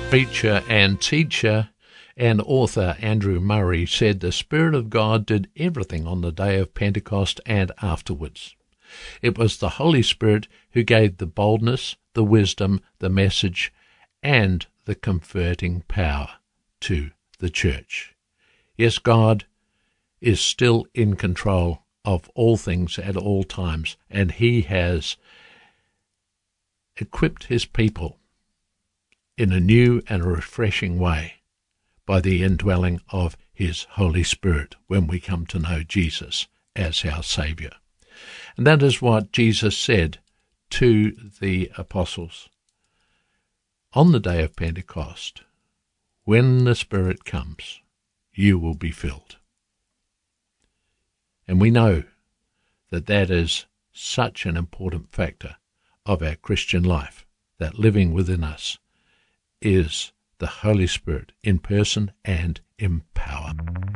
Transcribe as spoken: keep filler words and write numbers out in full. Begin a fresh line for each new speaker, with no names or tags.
Preacher and teacher and author Andrew Murray said the Spirit of God did everything on the day of Pentecost and afterwards. It was the Holy Spirit who gave the boldness, the wisdom, the message, and the converting power to the church. Yes, God is still in control of all things at all times, and he has equipped his people in a new and a refreshing way by the indwelling of his Holy Spirit when we come to know Jesus as our Saviour. And that is what Jesus said to the apostles. On the day of Pentecost, when the Spirit comes, you will be filled. And we know that that is such an important factor of our Christian life, that living within us is the Holy Spirit in person and in power.